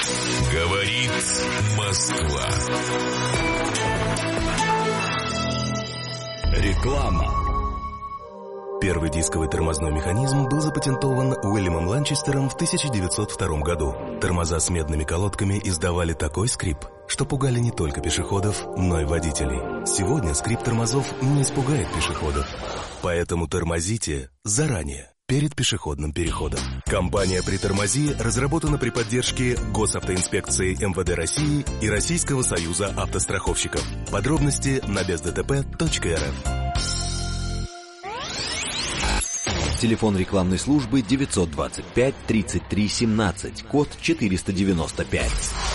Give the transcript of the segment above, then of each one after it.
Говорит Москва. Реклама. Первый дисковый тормозной механизм был запатентован Уильямом Ланчестером в 1902 году. Тормоза с медными колодками издавали такой скрип, что пугали не только пешеходов, но и водителей. Сегодня скрип тормозов не испугает пешеходов. Поэтому тормозите заранее, перед пешеходным переходом. Компания «Притормози» разработана при поддержке Госавтоинспекции МВД России и Российского союза автостраховщиков. Подробности на бездтп.рф. Телефон рекламной службы 925-33-17, код 495.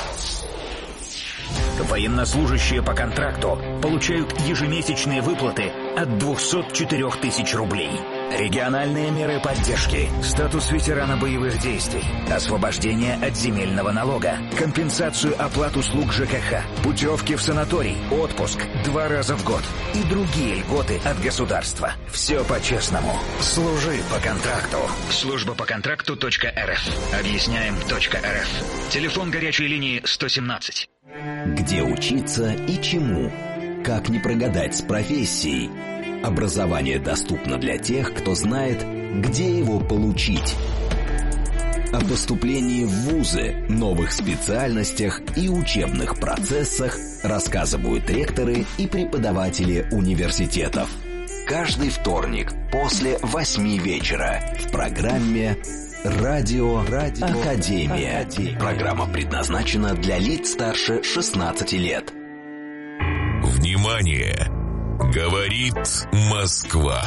Военнослужащие по контракту получают ежемесячные выплаты от 204 тысяч рублей. Региональные меры поддержки, статус ветерана боевых действий, освобождение от земельного налога, компенсацию оплат услуг ЖКХ, путевки в санаторий, отпуск 2 раза в год и другие льготы от государства. Все по-честному. Служи по контракту. Служба по контракту.рф. Объясняем.рф. Телефон горячей линии 117. Где учиться и чему? Как не прогадать с профессией? Образование доступно для тех, кто знает, где его получить. О поступлении в вузы, новых специальностях и учебных процессах рассказывают ректоры и преподаватели университетов. Каждый вторник после 8 вечера в программе «Радио Академия». Программа предназначена для лиц старше 16 лет. Внимание! Говорит Москва.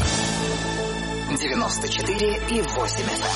94,8 FM.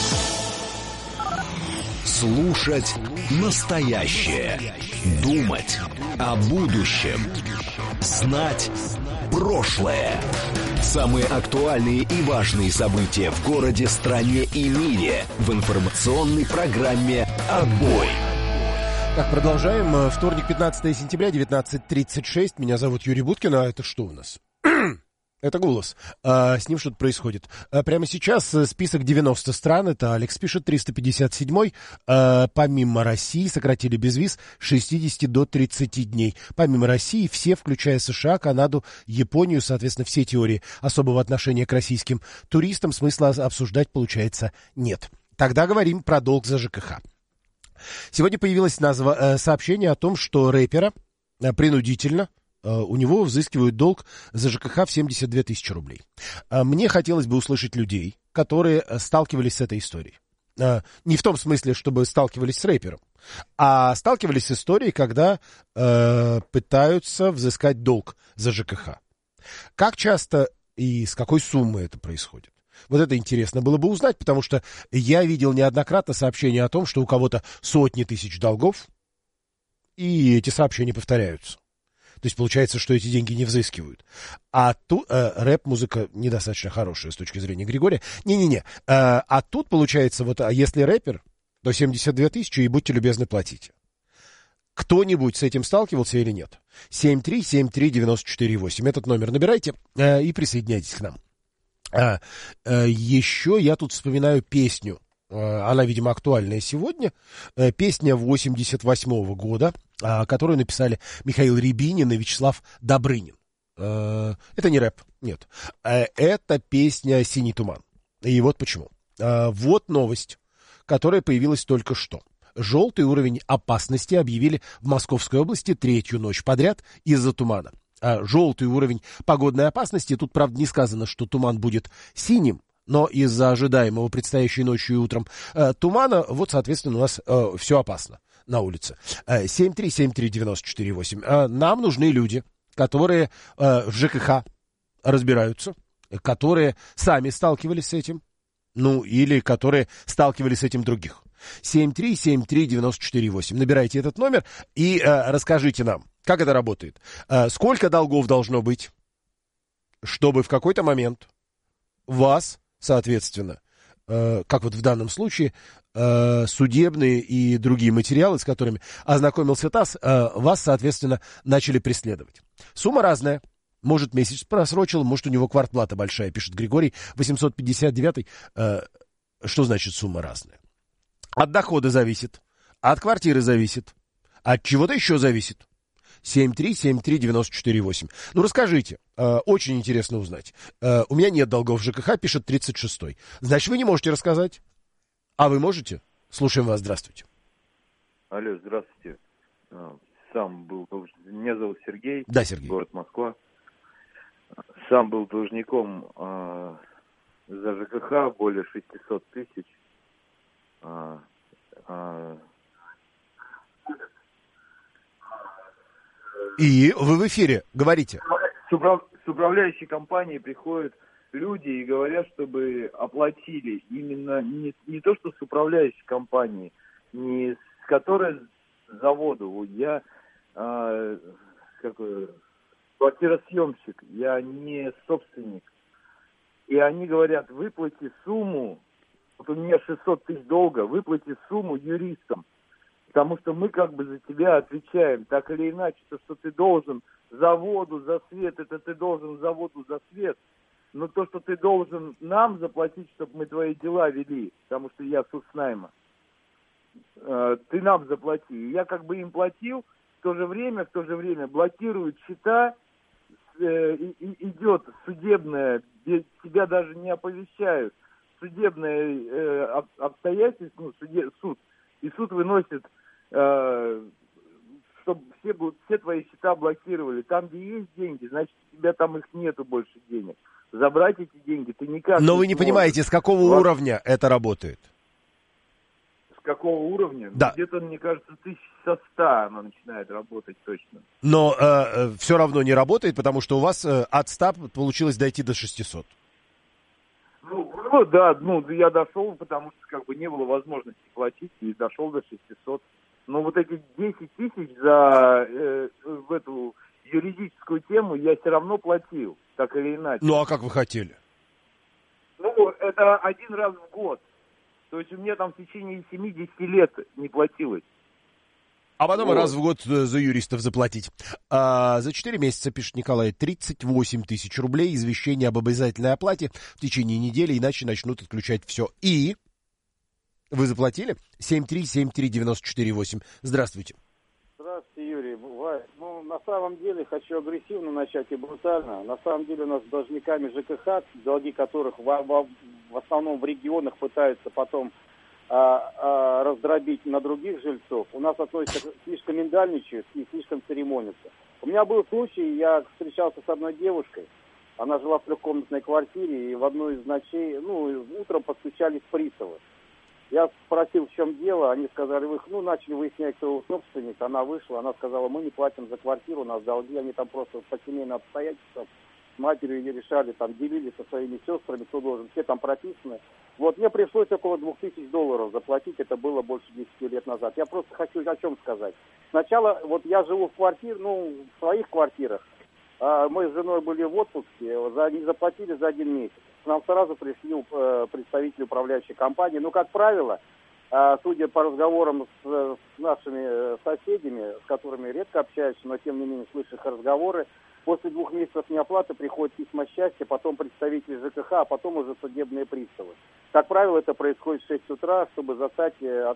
Слушать настоящее. Думать о будущем. Знать прошлое. Самые актуальные и важные события в городе, стране и мире в информационной программе «Отбой». Так, продолжаем. Вторник, 15 сентября, 19:36. Меня зовут Юрий Буткин, а это что у нас? Это голос. С ним что-то происходит. Прямо сейчас список 90 стран. Это Алекс пишет, 357-й. Помимо России сократили безвиз с 60 до 30 дней. Помимо России все, включая США, Канаду, Японию, соответственно, все теории особого отношения к российским туристам смысла обсуждать, получается, нет. Тогда говорим про долг за ЖКХ. Сегодня появилось сообщение о том, что рэпера принудительно у него взыскивают долг за ЖКХ в 72 тысячи рублей. Мне хотелось бы услышать людей, которые сталкивались с этой историей. Не в том смысле, чтобы сталкивались с рэпером, а сталкивались с историей, когда пытаются взыскать долг за ЖКХ. Как часто и с какой суммы это происходит? Вот это интересно было бы узнать, потому что я видел неоднократно сообщения о том, что у кого-то сотни тысяч долгов, и эти сообщения повторяются. То есть получается, что эти деньги не взыскивают. А тут рэп-музыка недостаточно хорошая с точки зрения Григория. Не-не-не. А тут получается, вот если рэпер, то 72 тысячи, и будьте любезны, платите. Кто-нибудь с этим сталкивался или нет? 7373948. Этот номер набирайте и присоединяйтесь к нам. Еще я тут вспоминаю песню. Она, видимо, актуальная сегодня. Песня 88-го года, которую написали Михаил Рябинин и Вячеслав Добрынин. Это не рэп, нет. Это песня «Синий туман». И вот почему. Вот новость, которая появилась только что. Желтый уровень опасности объявили в Московской области 3-ю ночь подряд из-за тумана. Желтый уровень погодной опасности. Тут, правда, не сказано, что туман будет синим, но из-за ожидаемого предстоящей ночью и утром тумана, вот, соответственно, у нас все опасно на улице. 7373948. Нам нужны люди, которые в ЖКХ разбираются, которые сами сталкивались с этим, ну, или которые сталкивались с этим других. 7373948. Набирайте этот номер и расскажите нам, как это работает. Сколько долгов должно быть, чтобы в какой-то момент вас, соответственно, как вот в данном случае, судебные и другие материалы, с которыми ознакомился ТАСС, вас, соответственно, начали преследовать. Сумма разная. Может, месяц просрочил, может, у него квартплата большая, пишет Григорий. 859-й. Что значит сумма разная? От дохода зависит. От квартиры зависит. От чего-то еще зависит. 7373948. Ну, расскажите. Очень интересно узнать. У меня нет долгов в ЖКХ, пишет 36-й. Значит, вы не можете рассказать? А вы можете? Слушаем вас. Здравствуйте. Алло, здравствуйте. Меня зовут Сергей. Да, Сергей. Город Москва. Сам был должником за ЖКХ более 600 тысяч. И вы в эфире, говорите. С управляющей компанией приходят люди и говорят, чтобы оплатили именно не то, что с управляющей компанией, не с которой заводу. Я квартиросъемщик, я не собственник. И они говорят, выплати сумму, вот у меня 600 тысяч долга, выплати сумму юристам. Потому что мы как бы за тебя отвечаем, так или иначе, то, что ты должен за воду, за свет, это ты должен за воду, за свет. Но то, что ты должен нам заплатить, чтобы мы твои дела вели, потому что я соцнайма, ты нам заплати. И я как бы им платил, в то же время блокируют счета, идет судебное, тебя даже не оповещают, судебное обстоятельство, суд. И суд выносит, чтобы все твои счета блокировали. Там, где есть деньги, значит, у тебя там их нету больше денег. Забрать эти деньги ты никак. Но вы не понимаете, с какого уровня это работает? С какого уровня? Да. Где-то, мне кажется, 1100 она начинает работать точно. Но все равно не работает, потому что у вас от 100 получилось дойти до 600. Ну да, я дошел, потому что как бы не было возможности платить, и дошел до 600. Но вот эти 10 тысяч в эту юридическую тему я все равно платил, так или иначе. Ну а как вы хотели? Ну, это один раз в год. То есть у меня там в течение 70 лет не платилось. А потом раз в год за юристов заплатить. За 4 месяца, пишет Николай, 38 тысяч рублей, извещение об обязательной оплате в течение недели, иначе начнут отключать все. И вы заплатили? 7373948. Здравствуйте. Здравствуйте, Юрий. На самом деле, хочу агрессивно начать и брутально. На самом деле у нас с должниками ЖКХ, долги которых в основном в регионах пытаются потом раздробить на других жильцов, у нас относятся слишком миндальничают и слишком церемонятся. У меня был случай, я встречался с одной девушкой, она жила в трехкомнатной квартире, и в одну из ночей, утром постучались приставы. Я спросил, в чем дело, они сказали, начали выяснять, кто собственник, она вышла, она сказала, мы не платим за квартиру, у нас долги, они там просто по семейным обстоятельствам с матерью ее решали, там делили со своими сестрами, кто должен, все там прописаны. Мне пришлось около $2000 заплатить, это было больше 10 лет назад. Я просто хочу о чем сказать. Сначала, я живу в своих квартирах, мы с женой были в отпуске, не заплатили за 1 месяц. К нам сразу пришли представители управляющей компании. Как правило, судя по разговорам с нашими соседями, с которыми редко общаюсь, но тем не менее слышу их разговоры, после 2 месяцев неоплаты приходят письма счастья, потом представители ЖКХ, а потом уже судебные приставы. Как правило, это происходит в 6 утра, чтобы застать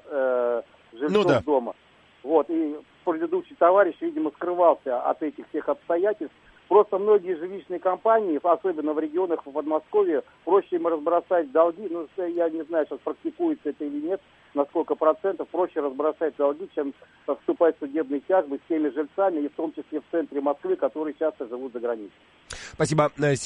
жильцов дома. И предыдущий товарищ, видимо, скрывался от этих всех обстоятельств. Просто многие жилищные компании, особенно в регионах в Подмосковье, проще им разбросать долги. Я не знаю, сейчас практикуется это или нет, на сколько процентов, проще разбросать долги, чем вступать в судебные тяжбы с теми жильцами, и в том числе в центре Москвы, которые часто живут за границей. Спасибо.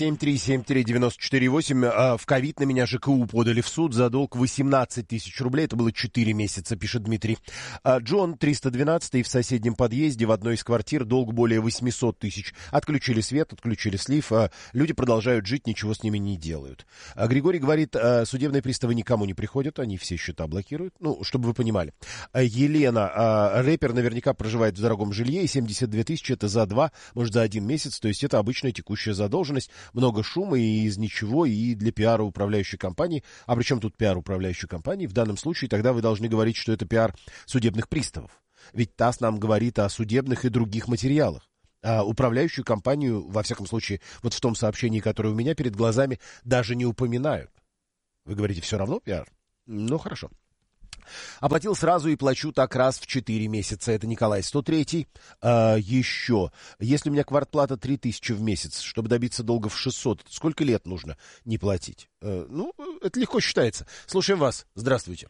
7373948. В ковид на меня ЖКУ подали в суд за долг 18 тысяч рублей. Это было 4 месяца, пишет Дмитрий. Джон, 312 в соседнем подъезде в одной из квартир долг более 800 тысяч. Отключили свет, отключили слив. Люди продолжают жить, ничего с ними не делают. Григорий говорит, судебные приставы никому не приходят, они все счета блокируют. Чтобы вы понимали. Елена, рэпер наверняка проживает в дорогом жилье, и 72 тысячи это за 2, может за 1 месяц. То есть это обычная текущая задолженность, много шума и из ничего, и для пиара управляющей компании. А при чем тут пиар управляющей компании? В данном случае тогда вы должны говорить, что это пиар судебных приставов. Ведь ТАСС нам говорит о судебных и других материалах. А управляющую компанию, во всяком случае, в том сообщении, которое у меня перед глазами, даже не упоминают. Вы говорите, все равно пиар? Хорошо. Оплатил сразу и плачу так раз в 4 месяца. Это Николай, 103-й. Еще. Если у меня квартплата 3000 в месяц, чтобы добиться долга в 600, сколько лет нужно не платить? Это легко считается. Слушаем вас. Здравствуйте.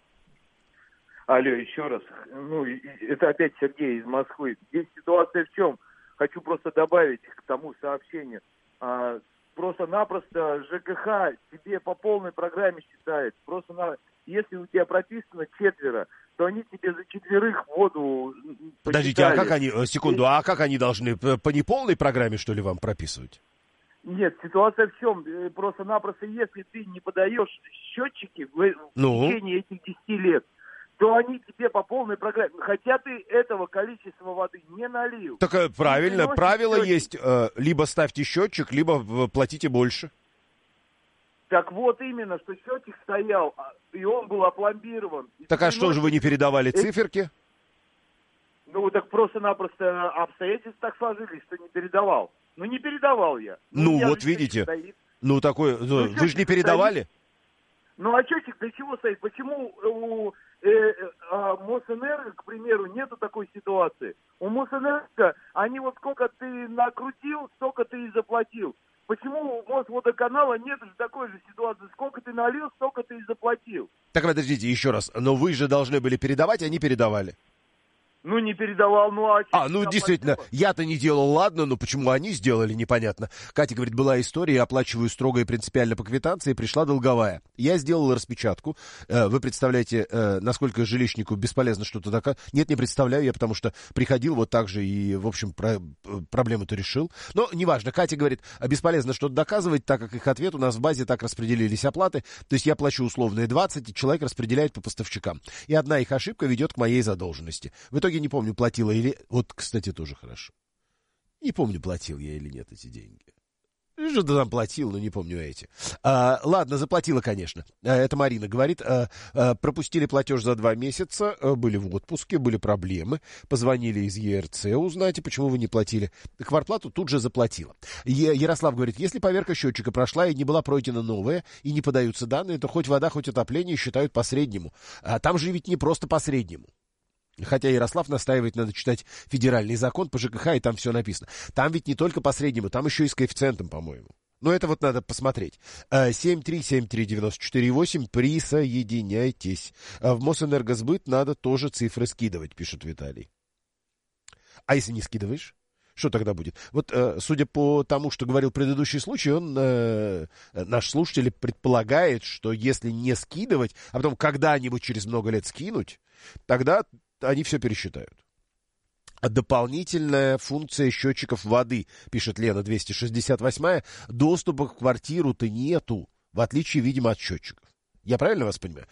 Алло, еще раз. Это опять Сергей из Москвы. Здесь ситуация в чем? Хочу просто добавить к тому сообщению. Просто-напросто ЖКХ тебе по полной программе считает. Если у тебя прописано 4, то они тебе за 4 воду Подождите, а как они, секунду, а как они должны, по неполной программе, что ли, вам прописывать? Нет, ситуация в чем? Просто-напросто, если ты не подаешь счетчики в течение этих 10 лет, то они тебе по полной программе, хотя ты этого количества воды не налил. Так правильно, правило есть, либо ставьте счетчик, либо платите больше. Так вот именно, что счетчик стоял, и он был опломбирован. Так а что же вы не передавали циферки? Так просто-напросто обстоятельства так сложились, что не передавал. Не передавал я. Вот видите, вы же не передавали? Стоит. А счетчик для чего стоит? Почему у Мосэнерго, к примеру, нету такой ситуации? У Мосэнерго, они сколько ты накрутил, столько ты и заплатил. Почему у Мосводоканала нет же такой же ситуации? Сколько ты налил, столько ты и заплатил. Так, подождите, еще раз. Но вы же должны были передавать, а не передавали. Не передавал, действительно, я-то не делал, ладно, но почему они сделали, непонятно. Катя говорит, была история, оплачиваю строго и принципиально по квитанции, пришла долговая. Я сделал распечатку. Вы представляете, насколько жилищнику бесполезно что-то доказывать? Нет, не представляю я, потому что приходил вот так же и, в общем, проблему-то решил. Но неважно, Катя говорит, бесполезно что-то доказывать, так как их ответ у нас в базе так распределились оплаты. То есть я плачу условные 20, и человек распределяет по поставщикам. И одна их ошибка ведет к моей задолженности. В итоге не помню, платила или... Вот, кстати, тоже хорошо. Не помню, платил я или нет эти деньги. Что-то там платил, но не помню эти. Ладно, заплатила, конечно. Это Марина говорит. Пропустили платеж за 2 месяца, были в отпуске, были проблемы. Позвонили из ЕРЦ, узнайте, почему вы не платили. Квартплату тут же заплатила. Ярослав говорит, если поверка счетчика прошла и не была пройдена новая, и не подаются данные, то хоть вода, хоть отопление считают по среднему. Там же ведь не просто по среднему. Хотя Ярослав настаивает, надо читать федеральный закон по ЖКХ, и там все написано. Там ведь не только по среднему, там еще и с коэффициентом, по-моему. Это надо посмотреть. 7373948, присоединяйтесь. В Мосэнергосбыт надо тоже цифры скидывать, пишет Виталий. А если не скидываешь? Что тогда будет? Судя по тому, что говорил предыдущий случай, наш слушатель предполагает, что если не скидывать, а потом когда-нибудь через много лет скинуть, тогда они все пересчитают. Дополнительная функция счетчиков воды, пишет Лена 268-я, доступа в квартиру-то нету, в отличие, видимо, от счетчиков. Я правильно вас понимаю?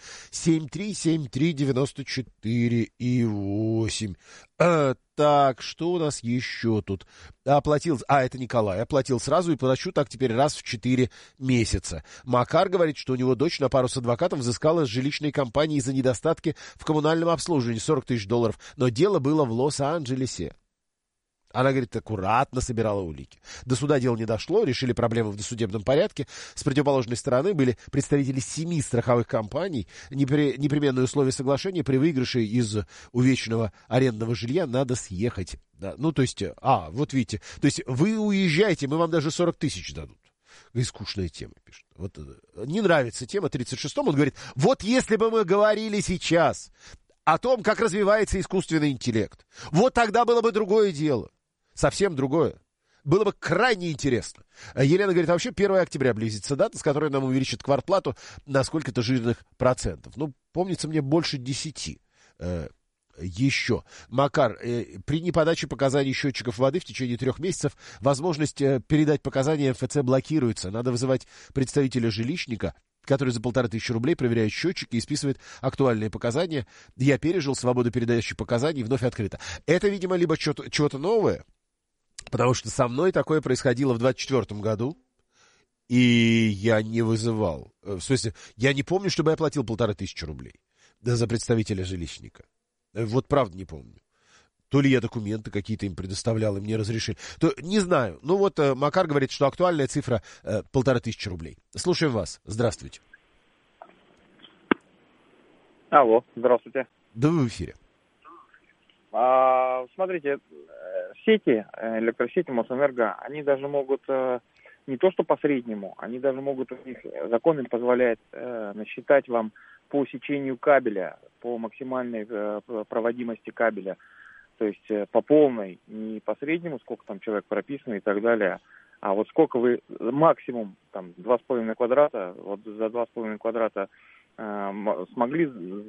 7373948. Так, что у нас еще тут? Оплатил, это Николай, оплатил сразу и плачу так теперь раз в 4 месяца. Макар говорит, что у него дочь на пару с адвокатом взыскала с жилищной компании за недостатки в коммунальном обслуживании $40 тысяч, но дело было в Лос-Анджелесе. Она, говорит, аккуратно собирала улики. До суда дело не дошло, решили проблемы в досудебном порядке. С противоположной стороны были представители 7 страховых компаний. Непременные условия соглашения: при выигрыше из увечного арендного жилья надо съехать. Да, вот видите, то есть вы уезжаете, мы вам даже 40 тысяч дадут. И скучная тема, пишет. Не нравится тема 36-м. Он говорит, если бы мы говорили сейчас о том, как развивается искусственный интеллект, тогда было бы другое дело. Совсем другое. Было бы крайне интересно. Елена говорит, вообще 1 октября близится дата, с которой нам увеличат квартплату на сколько-то жирных процентов. Помнится мне, больше 10. Еще. Макар, при неподаче показаний счетчиков воды в течение 3 месяцев возможность передать показания МФЦ блокируется. Надо вызывать представителя жилищника, который за 1500 рублей проверяет счетчики и списывает актуальные показания. Я пережил, свободу передачи показаний вновь открыта. Это, видимо, либо чего-то новое, потому что со мной такое происходило в 24 году, и я не вызывал. В смысле, я не помню, чтобы я платил 1500 рублей за представителя жилищника. Правда не помню. То ли я документы какие-то им предоставлял, и мне разрешили. Не знаю. Макар говорит, что актуальная цифра 1500 рублей. Слушаем вас. Здравствуйте. Алло, здравствуйте. Да вы в эфире. Смотрите, сети, электросети Мосэнерго, они даже могут, не то что по среднему, они даже могут, у них закон им позволяет насчитать вам по сечению кабеля, по максимальной проводимости кабеля, то есть по полной, не по среднему, сколько там человек прописано и так далее, а вот сколько вы максимум, там, 2,5 квадрата, вот за 2,5 квадрата смогли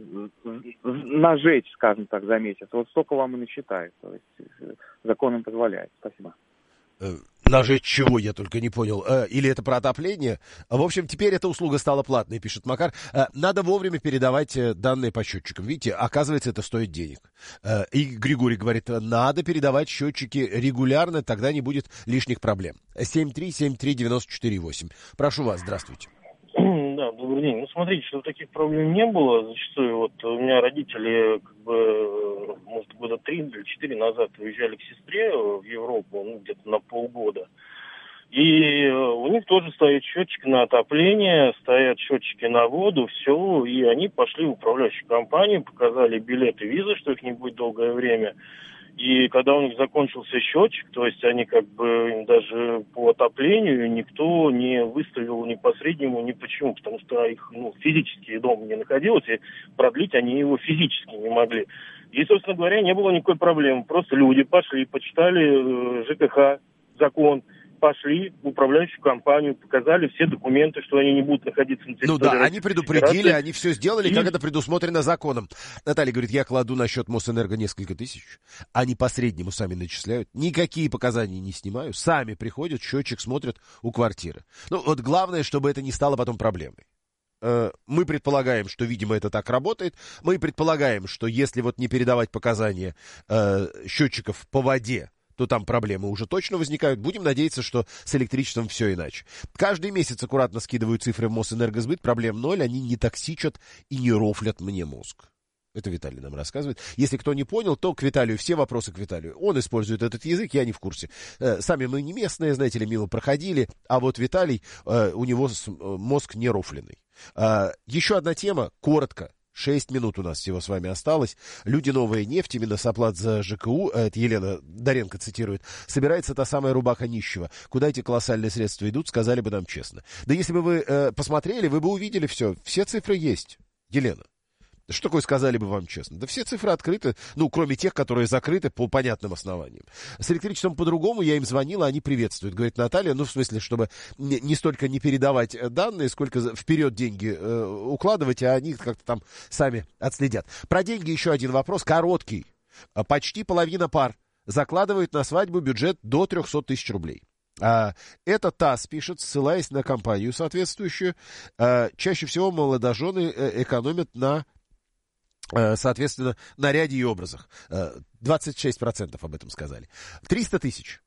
нажечь, скажем так, за месяц. Вот столько вам и насчитает. То есть закон им позволяет. Спасибо. Нажечь чего, я только не понял. Или это про отопление? В общем, теперь эта услуга стала платной, пишет Макар. Надо вовремя передавать данные по счетчикам. Видите, оказывается, это стоит денег. И Григорий говорит, надо передавать счетчики регулярно, тогда не будет лишних проблем. 7373948. Прошу вас, здравствуйте. Да, добрый день. Ну, смотрите, чтобы таких проблем не было, зачастую вот у меня родители, как бы, может, года 3 или 4 назад уезжали к сестре в Европу, ну, где-то на полгода. И у них тоже стоят счетчики на отопление, стоят счетчики на воду, все. И они пошли в управляющую компанию, показали билеты, визы, что их не будет долгое время. И когда у них закончился счетчик, то есть они как бы им даже по отоплению никто не выставил ни по среднему, ни почему, потому что их физически дома не находилось, и продлить они его физически не могли. И, собственно говоря, не было никакой проблемы. Просто люди пошли, почитали ЖКХ, закон, пошли в управляющую компанию, показали все документы, что они не будут находиться на территории. Ну да, они предупредили, они все сделали, как это предусмотрено законом. Наталья говорит, я кладу на счет Мосэнерго несколько тысяч, они по среднему сами начисляют, никакие показания не снимаю, сами приходят, счетчик смотрят у квартиры. Ну вот главное, чтобы это не стало потом проблемой. Мы предполагаем, что, видимо, это так работает. Мы предполагаем, что если вот не передавать показания счетчиков по воде, то там проблемы уже точно возникают. Будем надеяться, что с электричеством все иначе. Каждый месяц аккуратно скидываю цифры в Мосэнергосбыт. Проблем ноль, они не токсичат и не рофлят мне мозг. Это Виталий нам рассказывает. Если кто не понял, то к Виталию, все вопросы к Виталию. Он использует этот язык, я не в курсе. Сами мы не местные, знаете ли, мимо проходили. А вот Виталий, у него мозг не рофленый. Еще одна тема, коротко. 6 минут у нас всего с вами осталось. Люди новая нефть, именно с оплат за ЖКУ, это Елена Доренко цитирует, собирается та самая рубаха нищего. Куда эти колоссальные средства идут, сказали бы нам честно. Да если бы вы посмотрели, вы бы увидели все. Все цифры есть, Елена. Что такое сказали бы вам честно? Да все цифры открыты, ну, кроме тех, которые закрыты по понятным основаниям. С электричеством по-другому, я им звонила, они приветствуют. Говорит Наталья, ну, в смысле, чтобы не столько не передавать данные, сколько вперед деньги укладывать, а они как-то там сами отследят. Про деньги еще один вопрос, короткий. Почти половина пар закладывают на свадьбу бюджет до 300 тысяч рублей. Это ТАСС пишет, ссылаясь на компанию соответствующую. Чаще всего молодожены экономят на... соответственно, наряде и образах. 26% об этом сказали. 300 тысяч.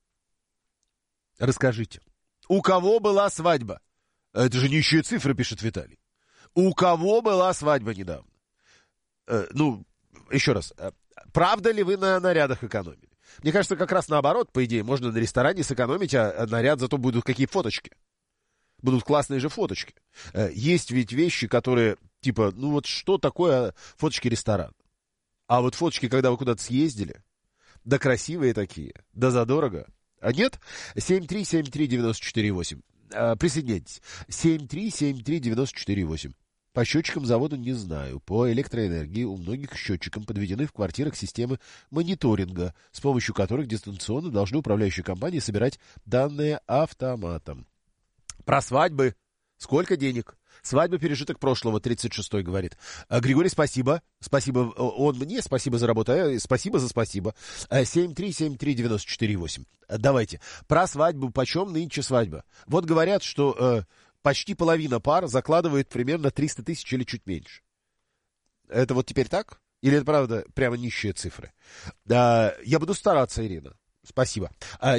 Расскажите, у кого была свадьба? Это же нищие цифры, пишет Виталий. У кого была свадьба недавно? Ну, еще раз. Правда ли вы на нарядах экономили? Мне кажется, как раз наоборот, по идее, можно на ресторане сэкономить, а наряд зато будут какие фоточки. Будут классные же фоточки. Есть ведь вещи, которые... Типа, ну вот что такое фоточки ресторана? А вот фоточки, когда вы куда-то съездили, да красивые такие, да задорого. А нет? 7373948. Присоединяйтесь. 7373948. По счетчикам завода не знаю. По электроэнергии у многих счетчикам подведены в квартирах системы мониторинга, с помощью которых дистанционно должны управляющие компании собирать данные автоматом. Про свадьбы. Сколько денег? Свадьба пережиток прошлого, 36-й говорит. Григорий, спасибо. Спасибо он мне, спасибо за работу, спасибо за спасибо. 7373948. Давайте. Про свадьбу, почем нынче свадьба? Вот говорят, что почти половина пар закладывает примерно 300 тысяч или чуть меньше. Это вот теперь так? Или это правда прямо нищие цифры? Я буду стараться, Ирина. Спасибо.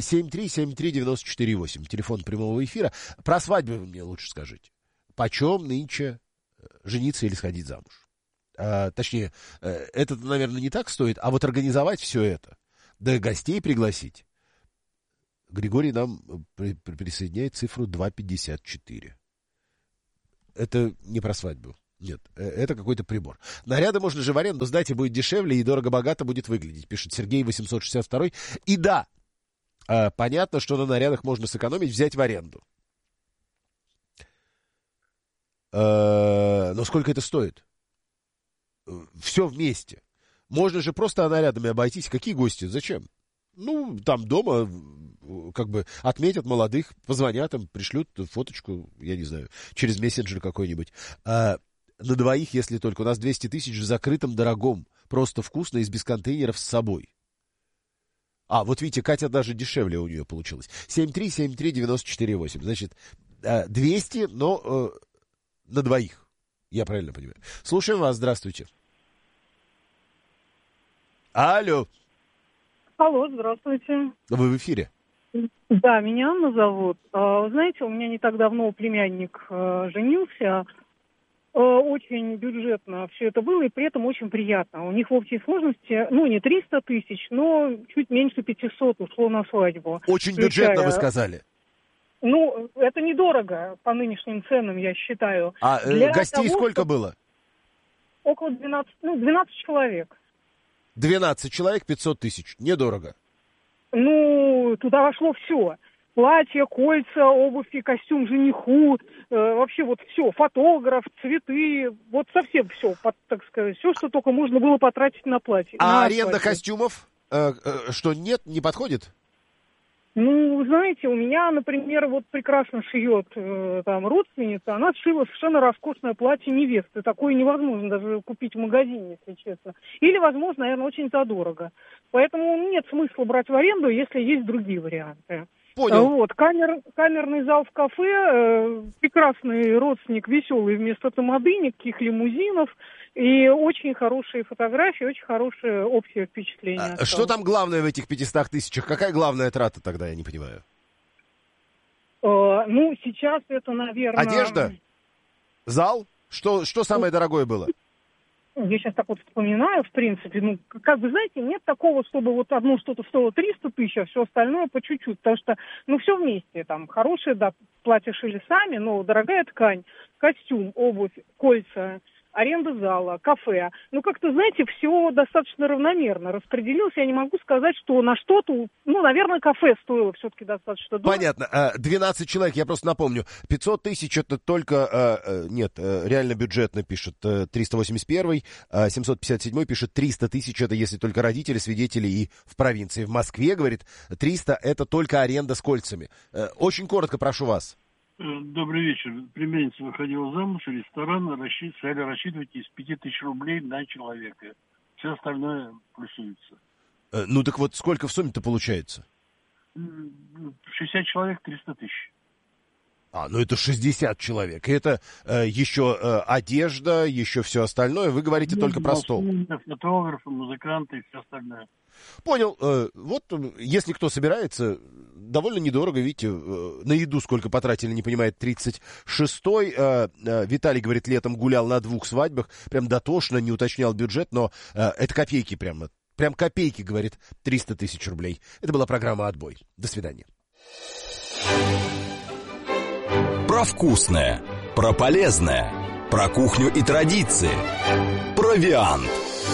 7373948. Телефон прямого эфира. Про свадьбу вы мне лучше скажите. Почем нынче жениться или сходить замуж? Точнее, это, наверное, не так стоит, а вот организовать все это, да гостей пригласить. Григорий нам присоединяет цифру 2,54. Это не про свадьбу. Нет, это какой-то прибор. Наряды можно же в аренду сдать, и будет дешевле, и дорого-богато будет выглядеть, пишет Сергей 862. И да, понятно, что на нарядах можно сэкономить, взять в аренду. Но сколько это стоит? Все вместе. Можно же просто нарядами обойтись. Какие гости? Зачем? Ну, там дома как бы отметят молодых, позвонят им, пришлют фоточку, я не знаю, через мессенджер какой-нибудь. На двоих, если только. У нас 200 тысяч в закрытом дорогом. Просто вкусно, из без контейнеров с собой. Вот видите, Катя даже дешевле у нее получилось. 7373948. Значит, 200, но на двоих. Я правильно понимаю. Слушаем вас, здравствуйте. Алло. Алло, здравствуйте. Вы в эфире? Да, меня Анна зовут. Знаете, у меня не так давно племянник женился. Очень бюджетно все это было, и при этом очень приятно. У них в общей сложности, не 300 тысяч, но чуть меньше 500 ушло на свадьбу. Очень бюджетно, вы сказали. Это недорого по нынешним ценам, я считаю. Гостей сколько было? Около 12 человек. 12 человек, 500 тысяч. Недорого. Туда вошло все. Платье, кольца, обувь и костюм жениху. Вообще вот все. Фотограф, цветы. Вот совсем все, так сказать. Все, что только можно было потратить на платье. Аренда костюмов? Что, нет, не подходит? Знаете, у меня, например, вот прекрасно шьет там родственница, она сшила совершенно роскошное платье невесты. Такое невозможно даже купить в магазине, если честно. Или, возможно, наверное, очень задорого. Поэтому нет смысла брать в аренду, если есть другие варианты. Понял. Вот, камерный зал в кафе, прекрасный родственник, веселый вместо тамады, никаких лимузинов. И очень хорошие фотографии, очень хорошее общее впечатление. Что там главное в этих 500 тысячах? Какая главная трата тогда, я не понимаю? Сейчас это, наверное... Одежда? Зал? Что самое дорогое было? Я сейчас так вот вспоминаю, в принципе, как бы, знаете, нет такого, чтобы вот одно что-то стоило 300 тысяч, а все остальное по чуть-чуть, потому что, все вместе, там, хорошие, да, платья шили сами, но дорогая ткань, костюм, обувь, кольца, аренда зала, кафе. Как-то, знаете, все достаточно равномерно распределилось. Я не могу сказать, что на что-то... наверное, кафе стоило все-таки достаточно дорого. Понятно. 12 человек, я просто напомню. 500 тысяч это только... реально бюджетно пишет 381, 757 пишет 300 тысяч, это если только родители, свидетели и в провинции. В Москве, говорит, 300 это только аренда с кольцами. Очень коротко прошу вас. Добрый вечер. Племянница выходила замуж, ресторан стали рассчитывать из 5000 рублей на человека. Все остальное плюсуется. Так вот, сколько в сумме-то получается? 60 человек, 300 тысяч. Это 60 человек. И это еще одежда, еще все остальное. Вы говорите только про стол. Фотографы, музыканты и все остальное. Понял. Вот, если кто собирается, довольно недорого, видите, на еду сколько потратили, не понимает, 36-й. Виталий, говорит, летом гулял на 2 свадьбах, прям дотошно, не уточнял бюджет, но это копейки прям копейки, говорит, 300 тысяч рублей. Это была программа «Отбой». До свидания. Про вкусное, про полезное, про кухню и традиции. Провиант.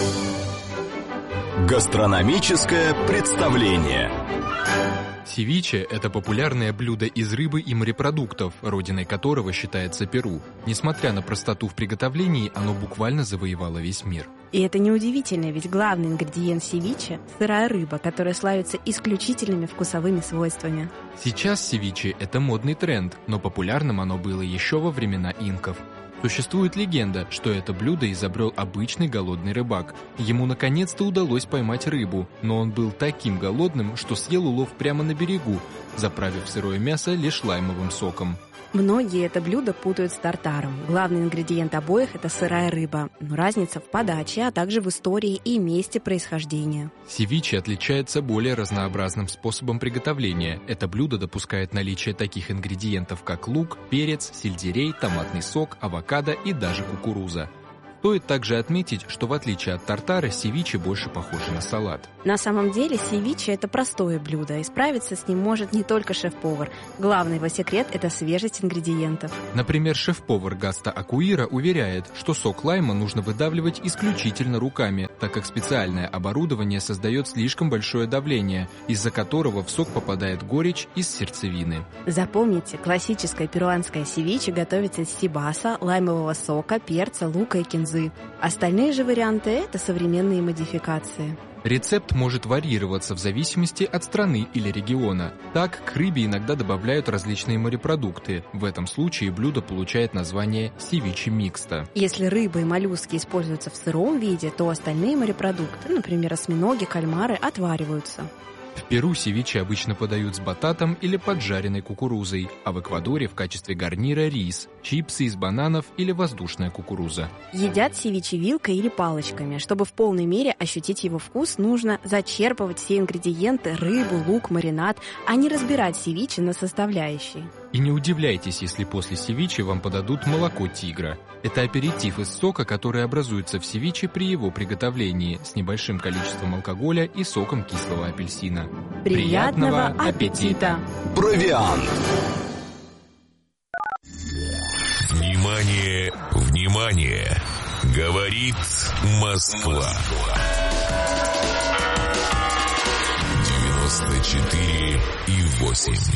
Гастрономическое представление. Севиче – это популярное блюдо из рыбы и морепродуктов, родиной которого считается Перу. Несмотря на простоту в приготовлении, оно буквально завоевало весь мир. И это неудивительно, ведь главный ингредиент севиче – сырая рыба, которая славится исключительными вкусовыми свойствами. Сейчас севиче – это модный тренд, но популярным оно было еще во времена инков. Существует легенда, что это блюдо изобрел обычный голодный рыбак. Ему наконец-то удалось поймать рыбу, но он был таким голодным, что съел улов прямо на берегу, заправив сырое мясо лишь лаймовым соком. Многие это блюдо путают с тартаром. Главный ингредиент обоих – это сырая рыба. Но разница в подаче, а также в истории и месте происхождения. Севиче отличается более разнообразным способом приготовления. Это блюдо допускает наличие таких ингредиентов, как лук, перец, сельдерей, томатный сок, авокадо и даже кукуруза. В Стоит также отметить, что в отличие от тартара, севиче больше похоже на салат. На самом деле севиче – это простое блюдо, и справиться с ним может не только шеф-повар. Главный его секрет – это свежесть ингредиентов. Например, шеф-повар Гаста Акуира уверяет, что сок лайма нужно выдавливать исключительно руками, так как специальное оборудование создает слишком большое давление, из-за которого в сок попадает горечь из сердцевины. Запомните, классическое перуанское севиче готовится из сибаса, лаймового сока, перца, лука и кинзы. Остальные же варианты – это современные модификации. Рецепт может варьироваться в зависимости от страны или региона. Так, к рыбе иногда добавляют различные морепродукты. В этом случае блюдо получает название севиче микста. Если рыба и моллюски используются в сыром виде, то остальные морепродукты, например, осьминоги, кальмары, отвариваются. В Перу севиче обычно подают с бататом или поджаренной кукурузой, а в Эквадоре в качестве гарнира рис, чипсы из бананов или воздушная кукуруза. Едят севиче вилкой или палочками. Чтобы в полной мере ощутить его вкус, нужно зачерпывать все ингредиенты – рыбу, лук, маринад, а не разбирать севиче на составляющие. И не удивляйтесь, если после севиче вам подадут молоко тигра. Это аперитив из сока, который образуется в севиче при его приготовлении с небольшим количеством алкоголя и соком кислого апельсина. Приятного аппетита! Провиант. Внимание, внимание! Говорит Москва. 94,8.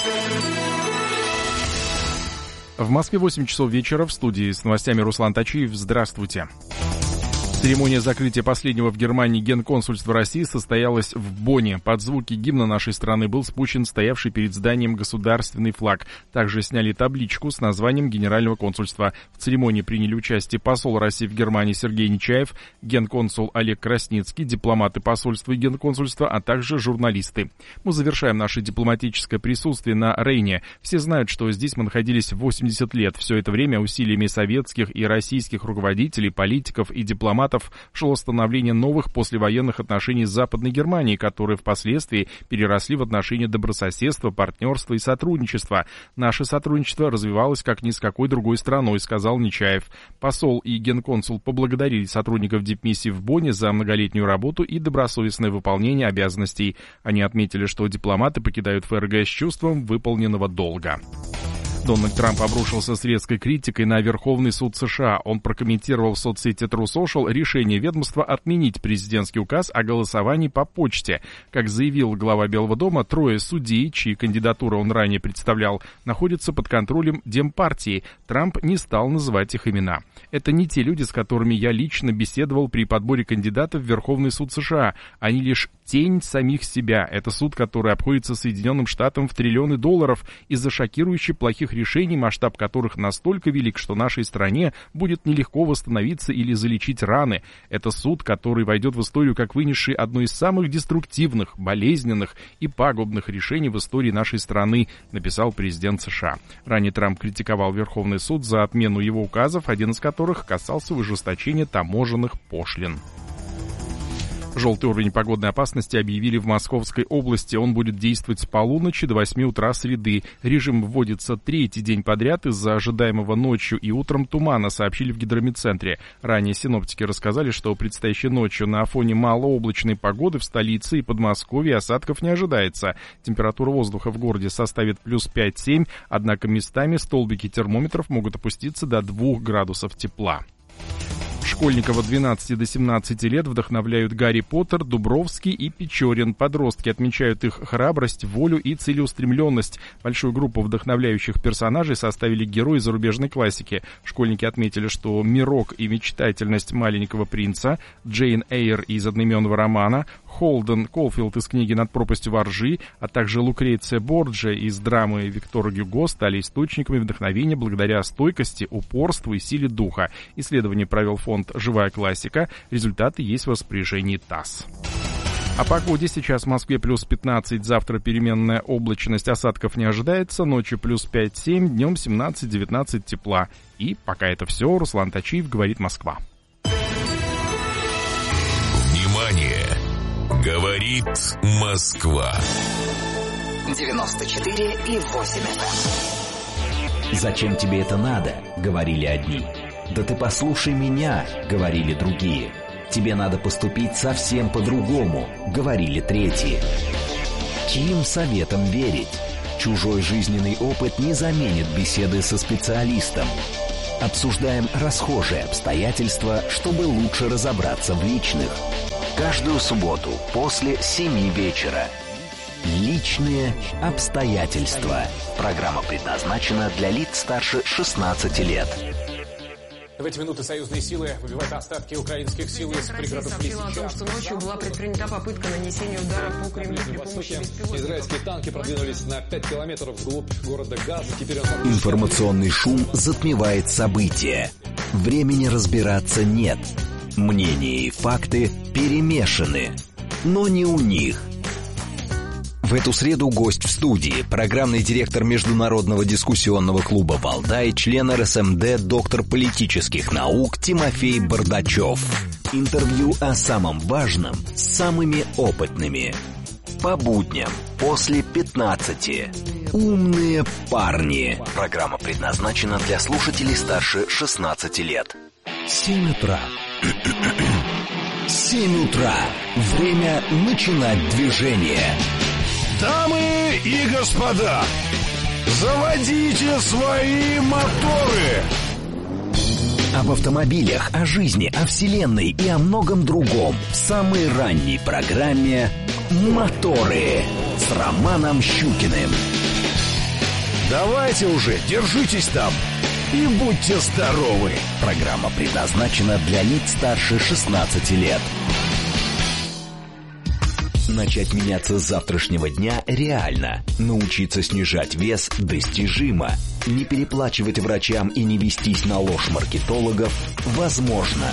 В Москве 8 часов вечера, в студии с новостями Руслан Тачиев. Здравствуйте. Церемония закрытия последнего в Германии генконсульства России состоялась в Бонне. Под звуки гимна нашей страны был спущен стоявший перед зданием государственный флаг. Также сняли табличку с названием Генерального консульства. В церемонии приняли участие посол России в Германии Сергей Нечаев, генконсул Олег Красницкий, дипломаты посольства и генконсульства, а также журналисты. Мы завершаем наше дипломатическое присутствие на Рейне. Все знают, что здесь мы находились 80 лет. Все это время усилиями советских и российских руководителей, политиков и дипломатов шло становление новых послевоенных отношений с Западной Германией, которые впоследствии переросли в отношения добрососедства, партнерства и сотрудничества. Наше сотрудничество развивалось как ни с какой другой страной, сказал Нечаев. Посол и генконсул поблагодарили сотрудников дипмиссии в Бонне за многолетнюю работу и добросовестное выполнение обязанностей. Они отметили, что дипломаты покидают ФРГ с чувством выполненного долга. Дональд Трамп обрушился с резкой критикой на Верховный суд США. Он прокомментировал в соцсети True Social решение ведомства отменить президентский указ о голосовании по почте. Как заявил глава Белого дома, 3 судей, чьи кандидатуры он ранее представлял, находятся под контролем Демпартии. Трамп не стал называть их имена. Это не те люди, с которыми я лично беседовал при подборе кандидатов в Верховный суд США. Они лишь тень самих себя. Это суд, который обходится Соединенным Штатам в триллионы долларов из-за шокирующе плохих решений, масштаб которых настолько велик, что нашей стране будет нелегко восстановиться или залечить раны. Это суд, который войдет в историю как вынесший одно из самых деструктивных, болезненных и пагубных решений в истории нашей страны, написал президент США. Ранее Трамп критиковал Верховный суд за отмену его указов, один из которых касался ужесточения таможенных пошлин. Желтый уровень погодной опасности объявили в Московской области. Он будет действовать с полуночи до 8 утра среды. Режим вводится 3-й день подряд из-за ожидаемого ночью и утром тумана, сообщили в гидрометцентре. Ранее синоптики рассказали, что предстоящей ночью на фоне малооблачной погоды в столице и Подмосковье осадков не ожидается. Температура воздуха в городе составит плюс 5-7, однако местами столбики термометров могут опуститься до 2 градусов тепла. Школьников от 12 до 17 лет вдохновляют Гарри Поттер, Дубровский и Печорин. Подростки отмечают их храбрость, волю и целеустремленность. Большую группу вдохновляющих персонажей составили герои зарубежной классики. Школьники отметили, что «Мирок» и «Мечтательность маленького принца», Джейн Эйр из одноименного романа, Холден Колфилд из книги «Над пропастью во ржи», а также Лукреция Борджиа из драмы Виктора Гюго стали источниками вдохновения благодаря стойкости, упорству и силе духа. Исследование провел фонд «Живая классика». Результаты есть в распоряжении ТАСС. О погоде. Сейчас в Москве плюс 15, завтра переменная облачность, осадков не ожидается, ночью плюс 5-7, днем 17-19 тепла. И пока это все, Руслан Тачиев, говорит Москва. Внимание! Говорит Москва. 94,8 FM. Зачем тебе это надо? Говорили одни. «Да ты послушай меня», — говорили другие. «Тебе надо поступить совсем по-другому», — говорили третьи. Чьим советам верить? Чужой жизненный опыт не заменит беседы со специалистом. Обсуждаем расхожие обстоятельства, чтобы лучше разобраться в личных. Каждую субботу после 7 вечера. Личные обстоятельства. Программа предназначена для лиц старше 16 лет. В эти минуты союзные силы выбивают остатки украинских сил из пригородов Лисичанска. Российская о том, что ночью была предпринята попытка нанесения удара по Кремлю при помощи беспилотников. Израильские танки продвинулись на 5 километров вглубь города Газа. Теперь он... Информационный шум затмевает события. Времени разбираться нет. Мнения и факты перемешаны. Но не у них. В эту среду гость в студии, программный директор Международного дискуссионного клуба «Валдай», член РСМД, доктор политических наук Тимофей Бардачев. Интервью о самом важном с самыми опытными. По будням после 15. Умные парни. Программа предназначена для слушателей старше 16 лет. 7 утра. 7 утра. Время начинать движение. Дамы и господа, заводите свои моторы! Об автомобилях, о жизни, о вселенной и о многом другом в самой ранней программе «Моторы» с Романом Щукиным. Давайте уже, держитесь там и будьте здоровы! Программа предназначена для лиц старше 16 лет. Начать меняться с завтрашнего дня реально. Научиться снижать вес достижимо. Не переплачивать врачам и не вестись на ложь маркетологов возможно.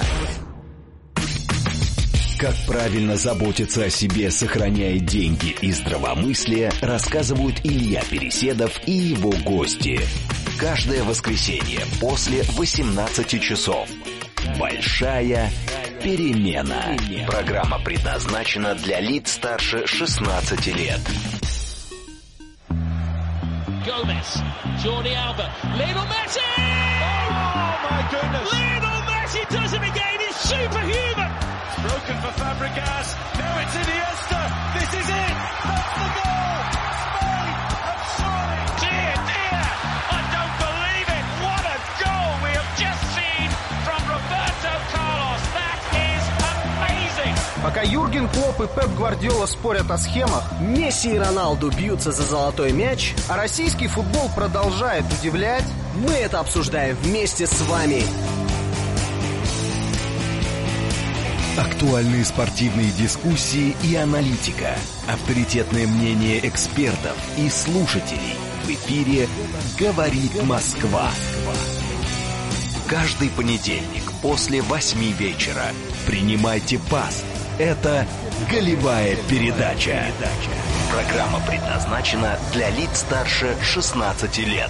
Как правильно заботиться о себе, сохраняя деньги и здравомыслие, рассказывают Илья Переседов и его гости. Каждое воскресенье после 18 часов. Большая перемена. Программа предназначена для лиц старше 16 лет. Gomez, Jordi Alba, Lionel Messi! Oh my goodness! Lionel Messi does it again. He's superhuman. It's broken for Fabregas. Now it's Iniesta. This is it. That's the goal. Spain have surely. Dear, dear, I don't believe it. What a goal we have just seen from Roberto Carlos. That is amazing. Пока Юрген Клопп и Пеп Гвардиола спорят о схемах, Месси и Роналду бьются за золотой мяч, а российский футбол продолжает удивлять, мы это обсуждаем вместе с вами. Актуальные спортивные дискуссии и аналитика. Авторитетное мнение экспертов и слушателей. В эфире «Говорит Москва». Каждый понедельник после 8 вечера. Принимайте пас. Это «Голевая передача». Программа предназначена для лиц старше 16 лет.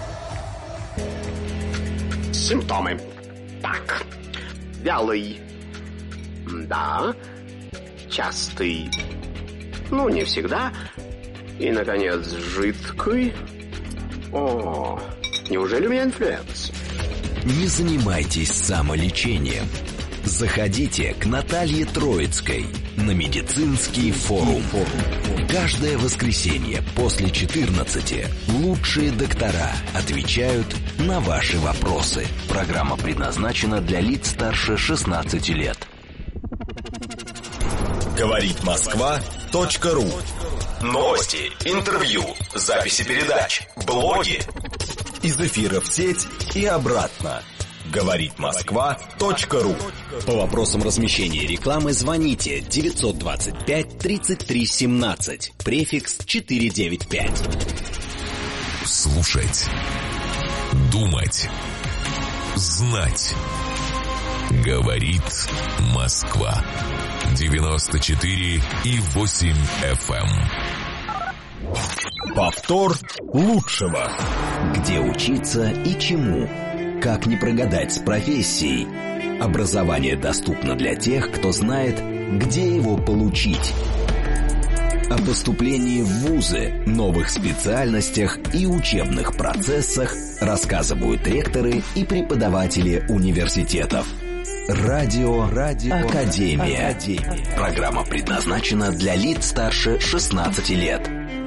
Симптомы. Так. Вялый. Да. Частый. Ну, не всегда. И, наконец, жидкий. О, неужели у меня инфлюенс? Не занимайтесь самолечением. Заходите к Наталье Троицкой на медицинский форум. Каждое воскресенье после 14 лучшие доктора отвечают на ваши вопросы. Программа предназначена для лиц старше 16 лет. Говорит Москва.ру. Новости, интервью, записи передач, блоги. Из эфира в сеть и обратно. Говорит Москва.ру. По вопросам размещения рекламы звоните 925 33 17, префикс 495. Слушать, думать, знать. Говорит Москва. 94,8 FM. Повтор лучшего. Где учиться и чему? Как не прогадать с профессией? Образование доступно для тех, кто знает, где его получить. О поступлении в вузы, новых специальностях и учебных процессах рассказывают ректоры и преподаватели университетов. Радио Академия. Программа предназначена для лиц старше 16 лет.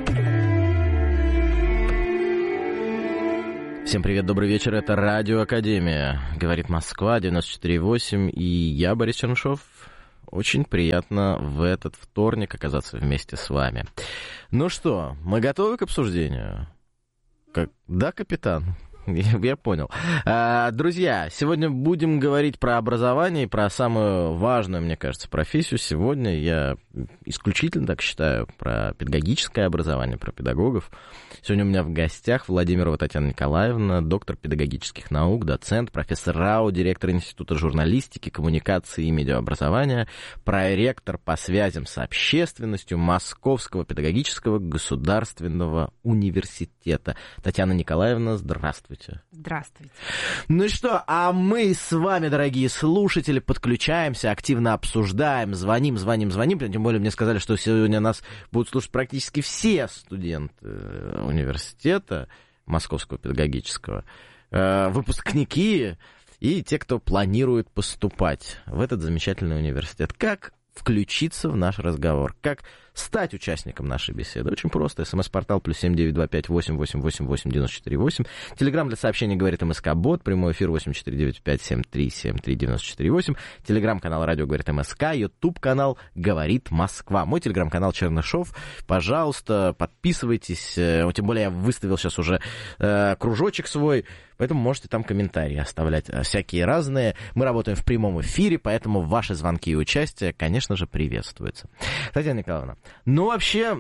Всем привет, добрый вечер, это Радио Академия. Говорит Москва, 94,8, и я, Борис Чернышов. Очень приятно в этот вторник оказаться вместе с вами. Ну что, мы готовы к обсуждению? Да, капитан? Я понял. Друзья, сегодня будем говорить про образование и про самую важную, мне кажется, профессию. Сегодня я исключительно так считаю про педагогическое образование, про педагогов. Сегодня у меня в гостях Владимирова Татьяна Николаевна, доктор педагогических наук, доцент, профессор РАО, директор Института журналистики, коммуникации и медиаобразования, проректор по связям с общественностью Московского педагогического государственного университета. Татьяна Николаевна, здравствуйте. Здравствуйте. Ну и что, а мы с вами, дорогие слушатели, подключаемся, активно обсуждаем, звоним. Тем более мне сказали, что сегодня нас будут слушать практически все студенты университета Московского педагогического, выпускники и те, кто планирует поступать в этот замечательный университет. Как включиться в наш разговор? Как стать участником нашей беседы? Очень просто. СМС-портал +7 925 888 89 8. Телеграм для сообщений говорит МСК-бот. Прямой эфир 8495 7373 94 8. Телеграм-канал радио говорит МСК. Ютуб-канал говорит Москва. Мой телеграм-канал Чернышов. Пожалуйста, подписывайтесь. Тем более я выставил сейчас уже кружочек свой. Поэтому можете там комментарии оставлять всякие разные. Мы работаем в прямом эфире, поэтому ваши звонки и участие, конечно же, приветствуются. Татьяна Николаевна, ну вообще,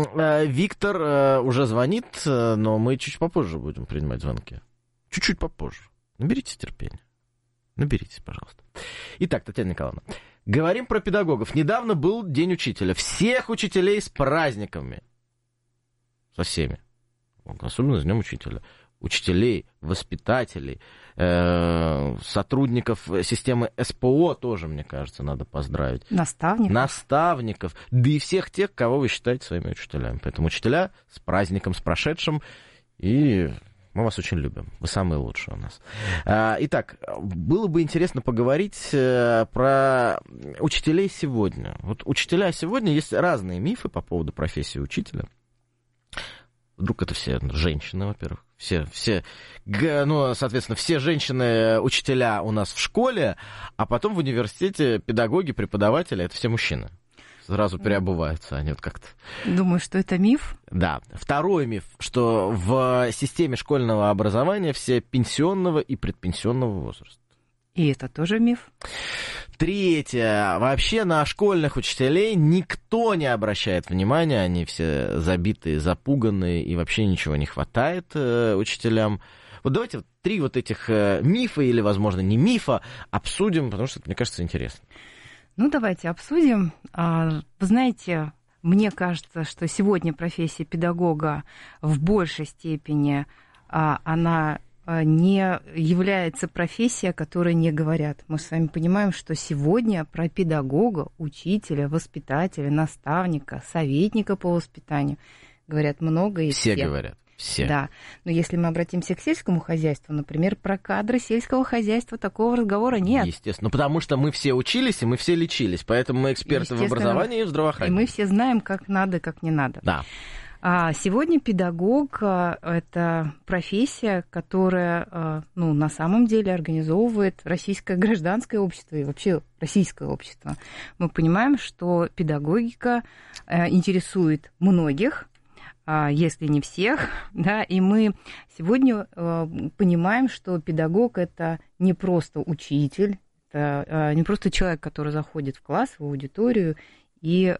Виктор уже звонит, но мы чуть попозже будем принимать звонки. Чуть-чуть попозже. Наберитесь терпения. Наберитесь, пожалуйста. Итак, Татьяна Николаевна, говорим про педагогов. Недавно был День учителя. Всех учителей с праздниками. Со всеми. Особенно с Днем учителя. Учителей, воспитателей, сотрудников системы СПО тоже, мне кажется, надо поздравить. Наставников, да и всех тех, кого вы считаете своими учителями. Поэтому учителя, с праздником, с прошедшим, и мы вас очень любим. Вы самые лучшие у нас. Итак, было бы интересно поговорить про учителей сегодня. Вот учителя сегодня, есть разные мифы по поводу профессии учителя. Вдруг это все женщины, во-первых. Соответственно, все женщины-учителя у нас в школе, а потом в университете педагоги, преподаватели, это все мужчины. Сразу переобуваются они вот как-то. Думаю, что это миф. Да. Второй миф, что в системе школьного образования все пенсионного и предпенсионного возраста. И это тоже миф. Третье. Вообще на школьных учителей никто не обращает внимания. Они все забитые, запуганные, и вообще ничего не хватает учителям. Вот давайте три вот этих мифа, или, возможно, не мифа, обсудим, потому что это, мне кажется, интересно. Ну, давайте обсудим. Вы знаете, мне кажется, что сегодня профессия педагога в большей степени, она не является профессией, о которой не говорят. Мы с вами понимаем, что сегодня про педагога, учителя, воспитателя, наставника, советника по воспитанию говорят много и все. Все говорят. Все. Да. Но если мы обратимся к сельскому хозяйству, например, про кадры сельского хозяйства такого разговора нет. Естественно. Ну, потому что мы все учились, и мы все лечились. Поэтому мы эксперты в образовании и в здравоохранении. И мы все знаем, как надо и как не надо. Да. Сегодня педагог – это профессия, которая, на самом деле организовывает российское гражданское общество и вообще российское общество. Мы понимаем, что педагогика интересует многих, если не всех, да, и мы сегодня понимаем, что педагог – это не просто учитель, это не просто человек, который заходит в класс, в аудиторию и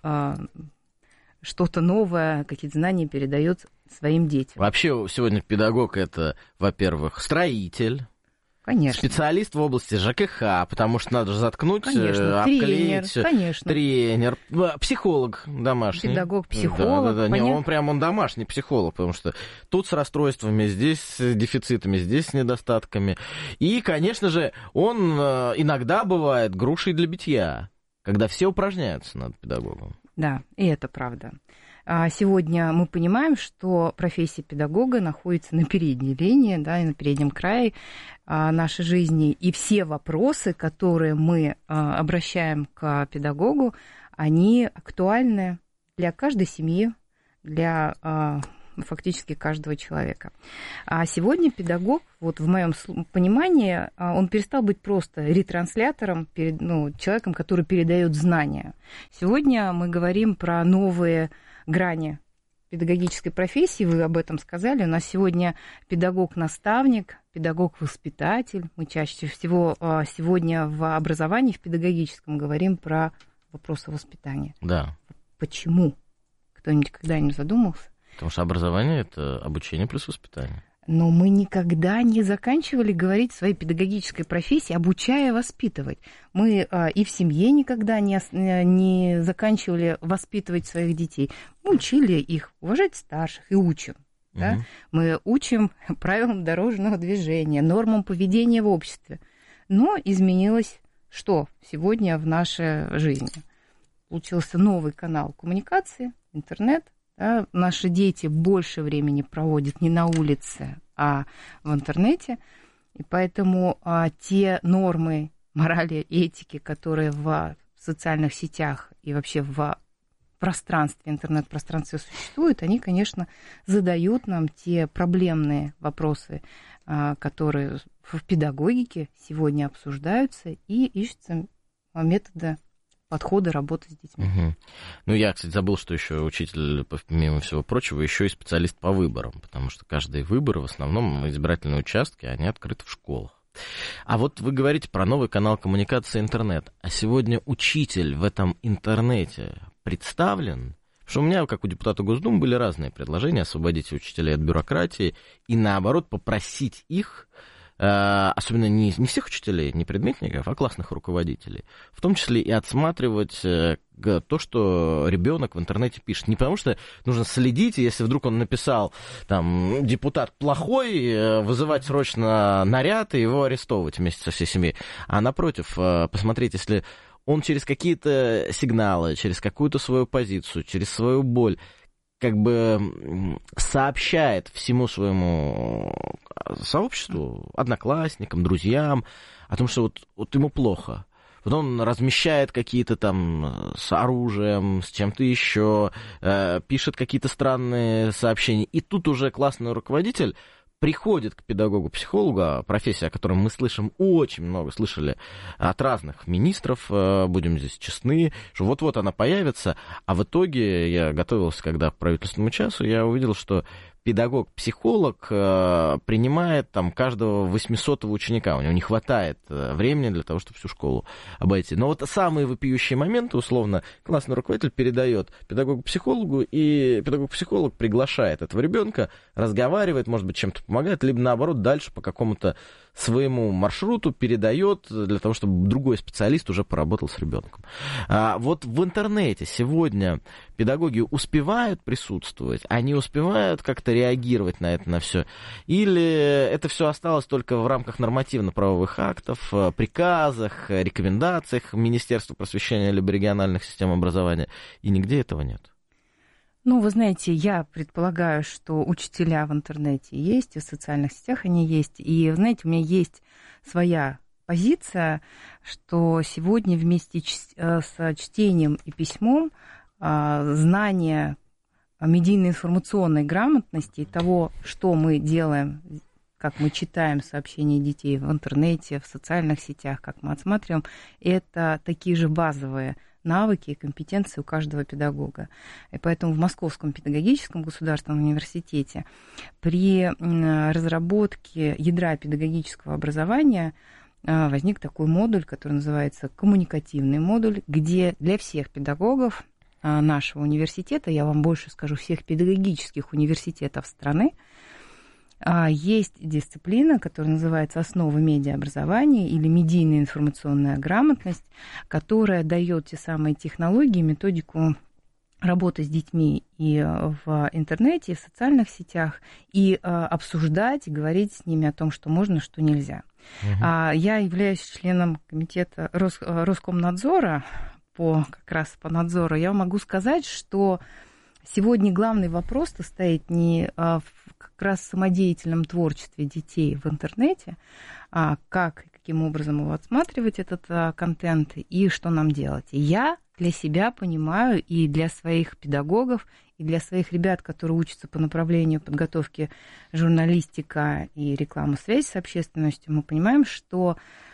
что-то новое, какие-то знания передает своим детям. Вообще сегодня педагог – это, во-первых, строитель. Конечно. Специалист в области ЖКХ, потому что надо же заткнуть, конечно. обклеить. Конечно. Тренер, психолог домашний. Педагог-психолог. Да. Не, он домашний психолог, потому что тут с расстройствами, здесь с дефицитами, здесь с недостатками. И, конечно же, он иногда бывает грушей для битья. когда все упражняются над педагогом. Да, и это правда. Сегодня мы понимаем, что профессия педагога находится на передней линии, да, и на переднем крае нашей жизни. И все вопросы, которые мы обращаем к педагогу, они актуальны для каждой семьи, для фактически каждого человека. А сегодня педагог, вот в моем понимании, он перестал быть просто ретранслятором, человеком, который передает знания. Сегодня мы говорим про новые грани педагогической профессии, вы об этом сказали. У нас сегодня педагог-наставник, педагог-воспитатель. Мы чаще всего сегодня в образовании, в педагогическом, говорим про вопросы воспитания. Да. Почему? Кто-нибудь когда-нибудь задумался? Потому что образование – это обучение плюс воспитание. Но мы никогда не заканчивали говорить в своей педагогической профессии, обучая воспитывать. Мы и в семье никогда не заканчивали воспитывать своих детей. Мы учили их уважать старших и учим. Да? Мы учим правилам дорожного движения, нормам поведения в обществе. Но изменилось что сегодня в нашей жизни? Получился новый канал коммуникации, интернет. Да, наши дети больше времени проводят не на улице, а в интернете. И поэтому те нормы морали и этики, которые в социальных сетях и вообще в пространстве, интернет-пространстве существуют, они, конечно, задают нам те проблемные вопросы, которые в педагогике сегодня обсуждаются, и ищутся методы подходы работы с детьми. Ну, я, кстати, забыл, что еще учитель, помимо всего прочего, еще и специалист по выборам, потому что каждый выбор, в основном избирательные участки, они открыты в школах. А вот вы говорите про новый канал коммуникации интернет. А сегодня учитель в этом интернете представлен? Потому что у меня, как у депутата Госдумы, были разные предложения: освободить учителей от бюрократии и, наоборот, попросить их, особенно не всех учителей, не предметников, а классных руководителей, в том числе и отсматривать то, что ребенок в интернете пишет. Не потому что нужно следить, если вдруг он написал, там, депутат плохой, вызывать срочно наряд и его арестовывать вместе со всей семьей, а напротив, посмотреть, если он через какие-то сигналы, через какую-то свою позицию, через свою боль как бы сообщает всему своему сообществу, одноклассникам, друзьям о том, что вот ему плохо. Вот он размещает какие-то там с оружием, с чем-то еще, пишет какие-то странные сообщения. И тут уже классный руководитель приходит к педагогу-психологу, профессия, о которой мы слышим очень много, слышали от разных министров, будем здесь честны, что вот-вот она появится, а в итоге я готовился, когда к правительственному часу, я увидел, что педагог-психолог принимает там каждого 800-го ученика, у него не хватает времени для того, чтобы всю школу обойти. Но вот самые вопиющие моменты, условно, классный руководитель передает педагогу-психологу, и педагог-психолог приглашает этого ребенка, разговаривает, может быть, чем-то помогает, либо наоборот дальше по какому-то своему маршруту передает для того, чтобы другой специалист уже поработал с ребенком. Вот в интернете сегодня педагоги успевают присутствовать, они успевают как-то реагировать на это, на все, или это все осталось только в рамках нормативно-правовых актов, приказах, рекомендациях Министерства просвещения либо региональных систем образования, и нигде этого нет? Ну, вы знаете, я предполагаю, что учителя в интернете есть, и в социальных сетях они есть. И, знаете, у меня есть своя позиция, что сегодня вместе с чтением и письмом знание медийно-информационной грамотности и того, что мы делаем, как мы читаем сообщения детей в интернете, в социальных сетях, как мы отсматриваем, это такие же базовые навыки и компетенции у каждого педагога. И поэтому в Московском педагогическом государственном университете при разработке ядра педагогического образования возник такой модуль, который называется коммуникативный модуль, где для всех педагогов нашего университета, я вам больше скажу, всех педагогических университетов страны, есть дисциплина, которая называется «Основы медиаобразования» или «Медийная информационная грамотность», которая дает те самые технологии, методику работы с детьми и в интернете, и в социальных сетях, и обсуждать, говорить с ними о том, что можно, что нельзя. Я являюсь членом комитета Роскомнадзора как раз по надзору, я могу сказать, что сегодня главный вопрос-то стоит не в как раз самодеятельном творчестве детей в интернете, а как и каким образом его отсматривать, этот контент, и что нам делать. И я для себя понимаю, и для своих педагогов, и для своих ребят, которые учатся по направлению подготовки журналистика и реклама, связь с общественностью, мы понимаем, что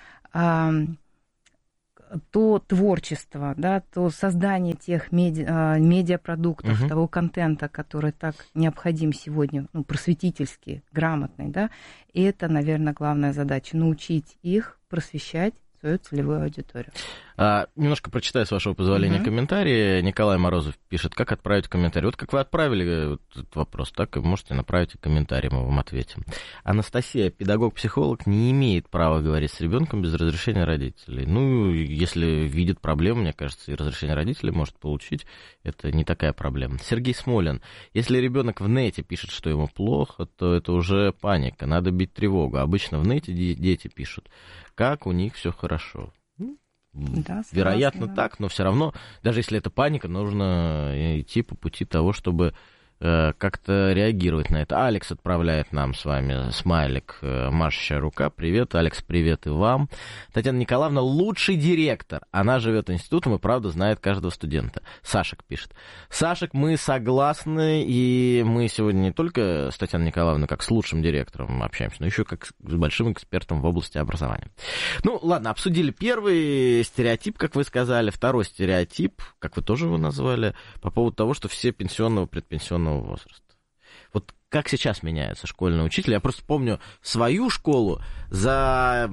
то творчество, да, то создание тех медиапродуктов, того контента, который так необходим сегодня, просветительский, грамотный, да, и это, наверное, главная задача — научить их просвещать свою целевую аудиторию. Немножко прочитаю, с вашего позволения, комментарии. Николай Морозов пишет, как отправить комментарий. Вот как вы отправили этот вопрос, так и можете направить комментарий, мы вам ответим. Анастасия, педагог-психолог, не имеет права говорить с ребенком без разрешения родителей. Ну, если видит проблему, мне кажется, и разрешение родителей может получить. Это не такая проблема. Сергей Смолин, если ребенок в нете пишет, что ему плохо, то это уже паника, надо бить тревогу. Обычно в нете дети пишут, как у них все хорошо. Да, вероятно, так, но все равно, даже если это паника, нужно идти по пути того, чтобы как-то реагировать на это. Алекс отправляет нам с вами смайлик, машущая рука. Привет, Алекс, привет и вам. Татьяна Николаевна лучший директор. Она живет институтом и, правда, знает каждого студента. Сашек пишет. Сашек, мы согласны, и мы сегодня не только с Татьяной Николаевной как с лучшим директором общаемся, но еще как с большим экспертом в области образования. Ну, ладно, обсудили первый стереотип, как вы сказали, второй стереотип, как вы тоже его назвали, по поводу того, что все пенсионного, предпенсионного возраста. Вот как сейчас меняется школьный учитель? Я просто помню свою школу за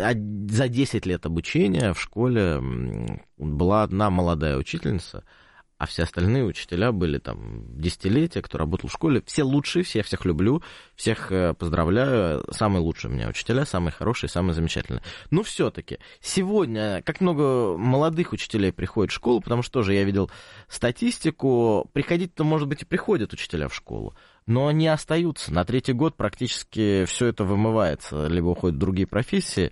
10 лет обучения в школе была одна молодая учительница, а все остальные учителя были там десятилетия, кто работал в школе. Все лучшие, я всех люблю, всех поздравляю. Самые лучшие у меня учителя, самые хорошие, самые замечательные. Но все-таки сегодня, как много молодых учителей приходит в школу, потому что тоже я видел статистику, приходить-то, может быть, и приходят учителя в школу, но они остаются. На третий год практически все это вымывается. Либо уходят в другие профессии,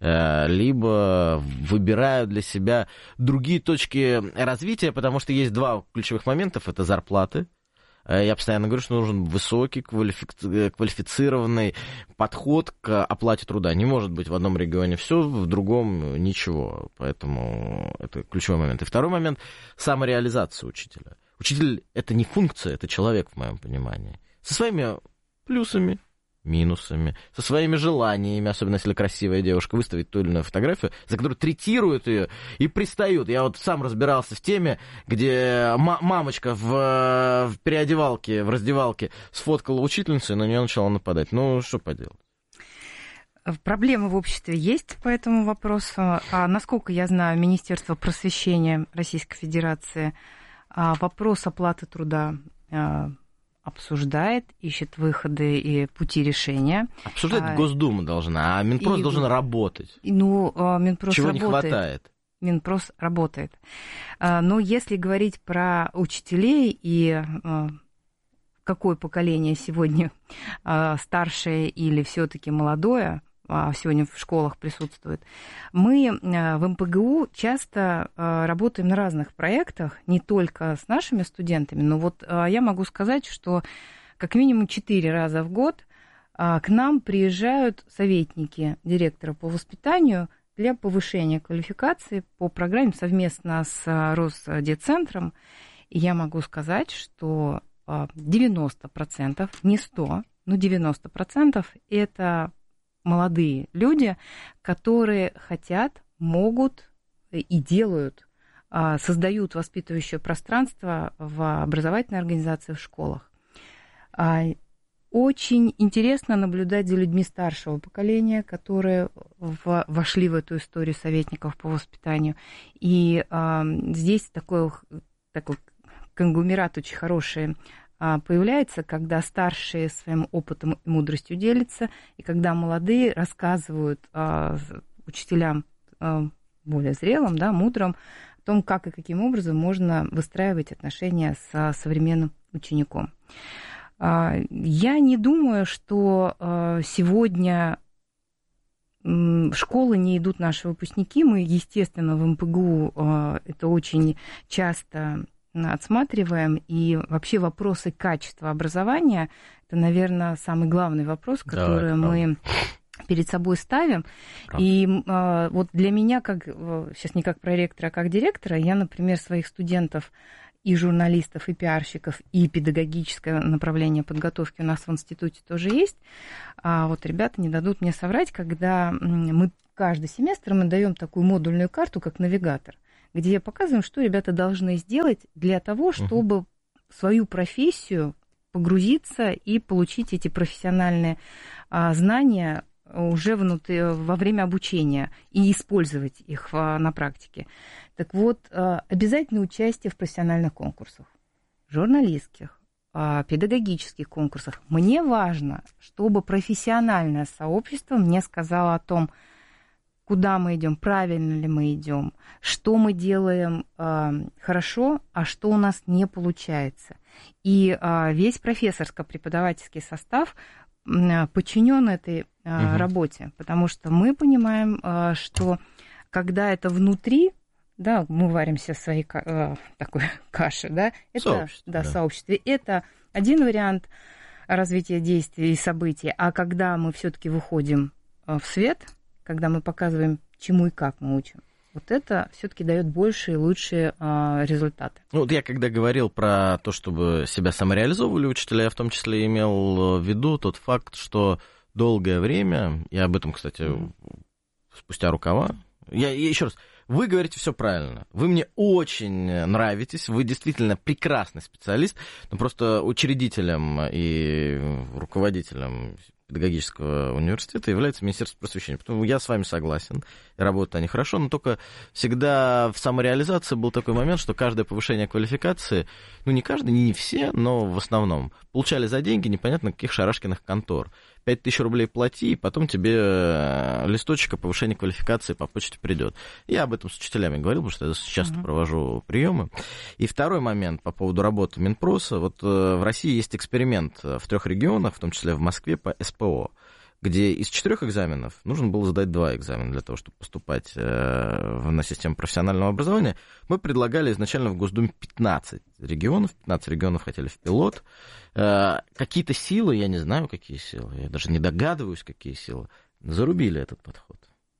либо выбирают для себя другие точки развития, потому что есть два ключевых момента. Это зарплаты. Я постоянно говорю, что нужен высокий, квалифицированный подход к оплате труда. Не может быть в одном регионе все, в другом ничего. Поэтому это ключевой момент. И второй момент – самореализация учителя. Учитель – это не функция, это человек, в моем понимании. Со своими плюсами, минусами, со своими желаниями, особенно если красивая девушка выставит ту или иную фотографию, за которую третируют ее и пристают. Я вот сам разбирался в теме, где мамочка в переодевалке, в раздевалке сфоткала учительницу и на нее начала нападать. Ну, что поделать? Проблемы в обществе есть по этому вопросу. Насколько я знаю, Министерство просвещения Российской Федерации вопрос оплаты труда обсуждает, ищет выходы и пути решения. Обсуждать Госдума должна, а Минпрос должен работать. Минпрос чего работает. Не хватает? Минпрос работает. Но если говорить про учителей и какое поколение сегодня старшее или все-таки молодое, сегодня в школах присутствует. Мы в МПГУ часто работаем на разных проектах, не только с нашими студентами, но вот я могу сказать, что как минимум 4 раза в год к нам приезжают советники директора по воспитанию для повышения квалификации по программе совместно с Росдетцентром. И я могу сказать, что 90%, не 100%, но 90% это молодые люди, которые хотят, могут и делают, создают воспитывающее пространство в образовательной организации в школах. Очень интересно наблюдать за людьми старшего поколения, которые вошли в эту историю советников по воспитанию. И здесь такой конгломерат очень хороший появляется, когда старшие своим опытом и мудростью делятся, и когда молодые рассказывают учителям более зрелым, да, мудрым, о том, как и каким образом можно выстраивать отношения с современным учеником. Я не думаю, что сегодня в школы не идут наши выпускники. Мы, естественно, в МПГУ это очень часто отсматриваем. И вообще вопросы качества образования – это, наверное, самый главный вопрос, который мы перед собой ставим. И вот для меня, сейчас не как проректора, а как директора, я, например, своих студентов и журналистов, и пиарщиков, и педагогическое направление подготовки у нас в институте тоже есть. А вот ребята не дадут мне соврать, когда мы каждый семестр мы даем такую модульную карту, как навигатор, где показываем, что ребята должны сделать для того, чтобы свою профессию погрузиться и получить эти профессиональные знания уже во время обучения и использовать их на практике. Так вот, обязательно участие в профессиональных конкурсах, журналистских, педагогических конкурсах. Мне важно, чтобы профессиональное сообщество мне сказало о том, куда мы идем, правильно ли мы идем, что мы делаем хорошо, а что у нас не получается. И весь профессорско-преподавательский состав подчинен этой работе, потому что мы понимаем, что когда это внутри, да, мы варимся в своей такой каше, да, это сообществе. Это один вариант развития действий и событий, а когда мы все-таки выходим в свет, когда мы показываем, чему и как мы учим, вот это все-таки дает больше и лучшие результаты. Ну, вот я когда говорил про то, чтобы себя самореализовывали учителя, я в том числе имел в виду тот факт, что долгое время, и об этом, кстати, спустя рукава, я еще раз, вы говорите все правильно, вы мне очень нравитесь, вы действительно прекрасный специалист, но просто учредителем и руководителем педагогического университета является Министерство просвещения. Поэтому я с вами согласен, работают они хорошо, но только всегда в самореализации был такой момент, что каждое повышение квалификации, ну не каждый, не все, но в основном, получали за деньги непонятно каких шарашкиных контор. 5000 рублей плати, и потом тебе листочек о повышении квалификации по почте придет. Я об этом с учителями говорил, потому что я часто провожу приемы. И второй момент по поводу работы Минпроса. Вот в России есть эксперимент в 3 регионах, в том числе в Москве, по СПО, где из 4 экзаменов нужно было сдать 2 экзамена для того, чтобы поступать на систему профессионального образования. Мы предлагали изначально в Госдуме 15 регионов. 15 регионов хотели в пилот. Какие-то силы, я не знаю, какие силы, я даже не догадываюсь, какие силы, зарубили этот подход.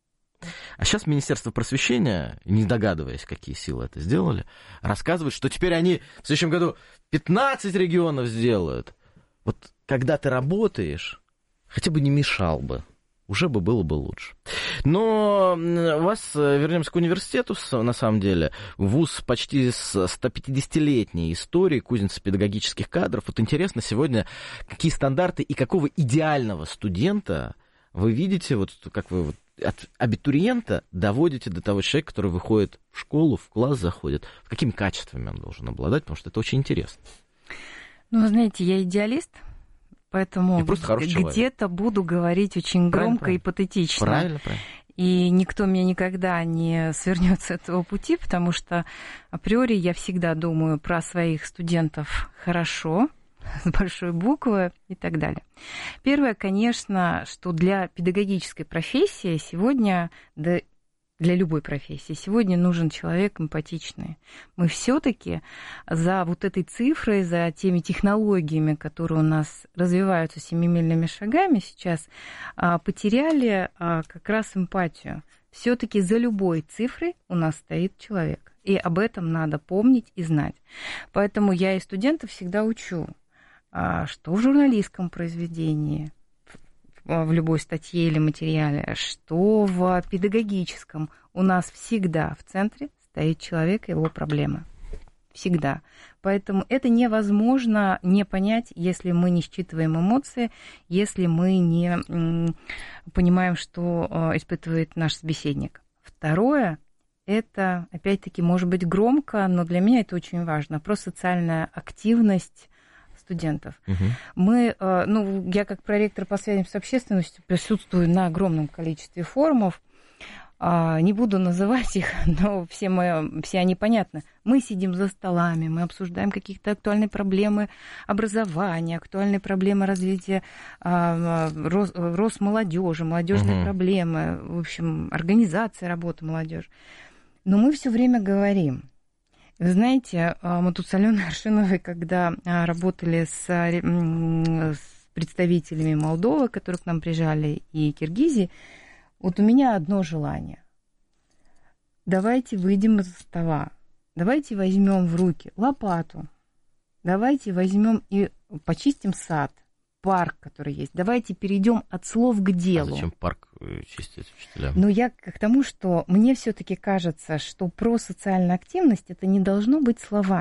А сейчас Министерство просвещения, не догадываясь, какие силы это сделали, рассказывает, что теперь они в следующем году 15 регионов сделают. Вот когда ты работаешь, хотя бы не мешал бы, уже бы было бы лучше. Но вернемся к университету, на самом деле. Вуз почти с 150-летней историей, кузница педагогических кадров. Вот интересно сегодня, какие стандарты и какого идеального студента вы видите, вот как вы от абитуриента доводите до того человека, который выходит в школу, в класс заходит. Какими качествами он должен обладать, потому что это очень интересно. Ну, знаете, я идеалист. Поэтому где-то буду говорить очень громко и патетично. Правильно. И никто меня никогда не свернет с этого пути, потому что априори я всегда думаю про своих студентов хорошо, с большой буквы и так далее. Первое, конечно, что для педагогической профессии сегодня, для любой профессии, сегодня нужен человек эмпатичный. Мы все-таки за вот этой цифрой, за теми технологиями, которые у нас развиваются семимильными шагами сейчас, потеряли как раз эмпатию. Все-таки за любой цифрой у нас стоит человек. И об этом надо помнить и знать. Поэтому я и студентов всегда учу, что в журналистском произведении, в любой статье или материале, что в педагогическом у нас всегда в центре стоит человек и его проблемы. Всегда. Поэтому это невозможно не понять, если мы не считываем эмоции, если мы не понимаем, что испытывает наш собеседник. Второе, это, опять-таки, может быть громко, но для меня это очень важно, про социальную активность студентов. Мы, я как проректор по связям с общественностью присутствую на огромном количестве форумов. Не буду называть их, но все они понятны. Мы сидим за столами, мы обсуждаем какие-то актуальные проблемы образования, актуальные проблемы развития, рост молодежи, молодежные проблемы, в общем, организация работы молодежи. Но мы все время говорим. Вы знаете, мы тут с Аленой Аршиновой, когда работали с представителями Молдовы, которые к нам приезжали, и Киргизии, вот у меня одно желание. Давайте выйдем из-за стола. Давайте возьмем в руки лопату. Давайте возьмем и почистим сад, парк, который есть. Давайте перейдем от слов к делу. А зачем парк чистить учителям? Ну, я к тому, что мне все-таки кажется, что про социальную активность это не должно быть словами.